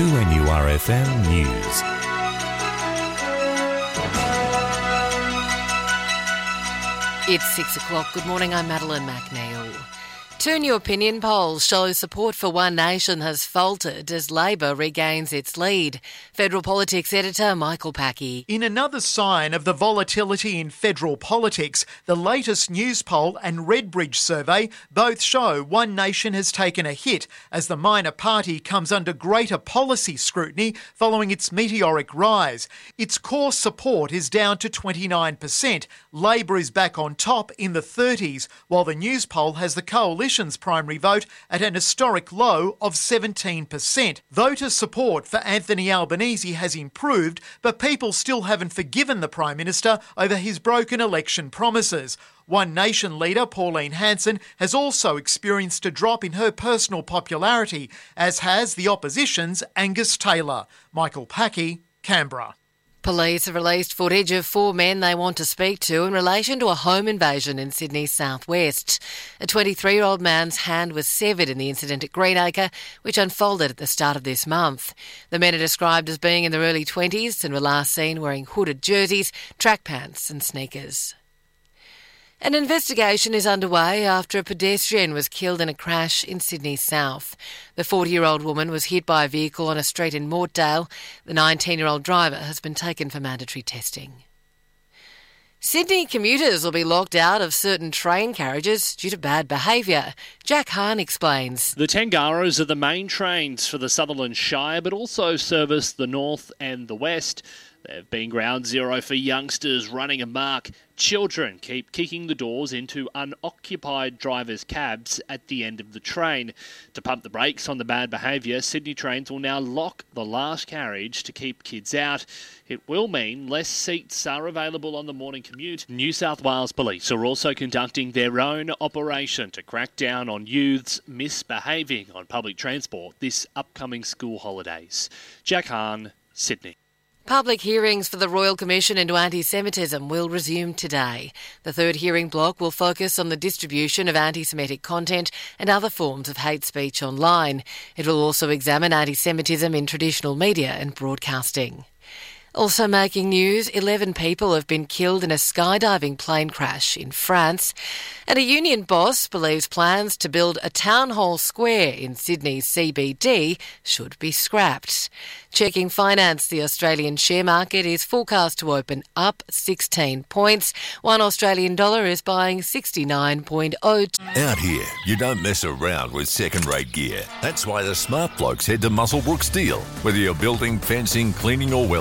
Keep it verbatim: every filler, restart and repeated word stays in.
two N U R F M News. It's six o'clock. Good morning, I'm Madeline McNeil. Two new opinion polls show support for One Nation has faltered as Labor regains its lead. Federal Politics editor Michael Packey. In another sign of the volatility in federal politics, the latest news poll and Redbridge survey both show One Nation has taken a hit as the minor party comes under greater policy scrutiny following its meteoric rise. Its core support is down to twenty-nine percent. Labor is back on top in the thirties, while the news poll has the coalition's primary vote at an historic low of seventeen percent. Voter support for Anthony Albanese has improved, but people still haven't forgiven the Prime Minister over his broken election promises. One Nation leader Pauline Hanson has also experienced a drop in her personal popularity, as has the opposition's Angus Taylor. Michael Packey, Canberra. Police have released footage of four men they want to speak to in relation to a home invasion in Sydney's southwest. A twenty-three-year-old man's hand was severed in the incident at Greenacre, which unfolded at the start of this month. The men are described as being in their early twenties and were last seen wearing hooded jerseys, track pants and sneakers. An investigation is underway after a pedestrian was killed in a crash in Sydney South. The forty-year-old woman was hit by a vehicle on a street in Mortdale. The nineteen-year-old driver has been taken for mandatory testing. Sydney commuters will be locked out of certain train carriages due to bad behaviour. Jack Hahn explains. The Tangaros are the main trains for the Sutherland Shire, but also service the north and the west. They've been ground zero for youngsters running amok. Children keep kicking the doors into unoccupied drivers' cabs at the end of the train. To pump the brakes on the bad behaviour, Sydney Trains will now lock the last carriage to keep kids out. It will mean less seats are available on the morning commute. New South Wales Police are also conducting their own operation to crack down on youths misbehaving on public transport this upcoming school holidays. Jack Hahn, Sydney. Public hearings for the Royal Commission into Anti-Semitism will resume today. The third hearing block will focus on the distribution of anti-Semitic content and other forms of hate speech online. It will also examine anti-Semitism in traditional media and broadcasting. Also making news, eleven people have been killed in a skydiving plane crash in France. And a union boss believes plans to build a town hall square in Sydney's C B D should be scrapped. Checking finance, the Australian share market is forecast to open up sixteen points. One Australian dollar is buying sixty-nine point oh two. Out here, you don't mess around with second-rate gear. That's why the smart blokes head to Muswellbrook Steel. Whether you're building, fencing, cleaning or welding,